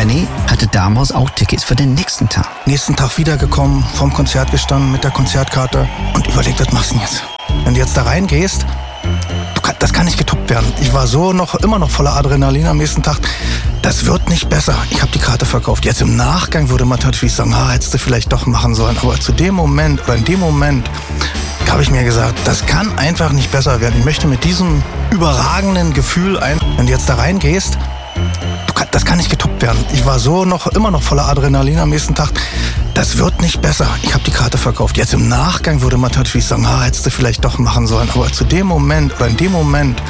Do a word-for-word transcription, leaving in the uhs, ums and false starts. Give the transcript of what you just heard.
René hatte damals auch Tickets für den nächsten Tag. Nächsten Tag wiedergekommen, vorm Konzert gestanden mit der Konzertkarte und überlegt, was machst du denn jetzt? Wenn du jetzt da reingehst, du kann, das kann nicht getoppt werden. Ich war so noch immer noch voller Adrenalin am nächsten Tag. Das wird nicht besser. Ich habe die Karte verkauft. Jetzt im Nachgang würde man natürlich sagen, ah, hättest du vielleicht doch machen sollen. Aber zu dem Moment oder in dem Moment habe ich mir gesagt, das kann einfach nicht besser werden. Ich möchte mit diesem überragenden Gefühl ein, wenn du jetzt da reingehst, du kann, das kann nicht getoppt werden. Ich war so noch immer noch voller Adrenalin am nächsten Tag. Das wird nicht besser. Ich habe die Karte verkauft. Jetzt im Nachgang würde man natürlich sagen, ah, hättest du vielleicht doch machen sollen. Aber zu dem Moment oder in dem Moment